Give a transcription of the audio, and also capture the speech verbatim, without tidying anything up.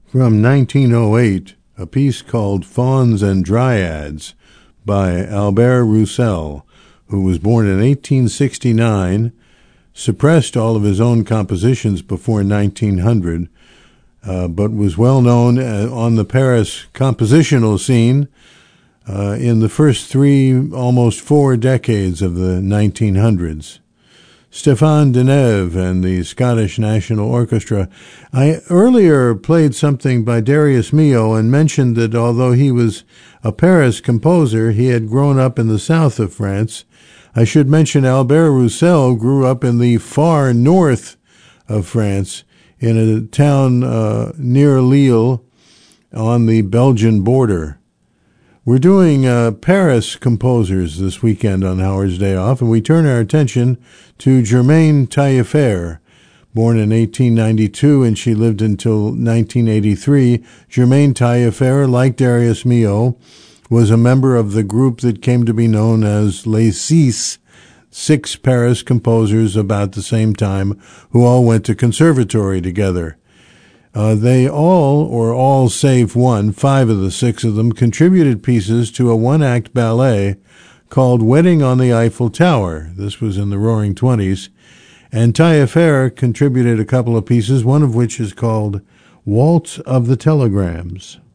from nineteen oh eight, a piece called Fauns and Dryads by Albert Roussel, who was born in eighteen sixty-nine, suppressed all of his own compositions before nineteen hundred, uh, but was well known uh, on the Paris compositional scene uh, in the first three, almost four decades of the nineteen hundreds. Stéphane Deneuve and the Scottish National Orchestra. I earlier played something by Darius Milhaud and mentioned that although he was a Paris composer, he had grown up in the south of France. I should mention Albert Roussel grew up in the far north of France, in a town uh, near Lille on the Belgian border. We're doing uh, Paris composers this weekend on Howard's Day Off, and we turn our attention to Germaine Taillefer. Born in eighteen ninety-two, and she lived until nineteen eighty-three, Germaine Taillefer, like Darius Milhaud, was a member of the group that came to be known as Les Six, six Paris composers about the same time, who all went to conservatory together. Uh, they all, or all save one, five of the six of them, contributed pieces to a one-act ballet called Wedding on the Eiffel Tower. This was in the Roaring Twenties. And Taillefer contributed a couple of pieces, one of which is called Waltz of the Telegrams.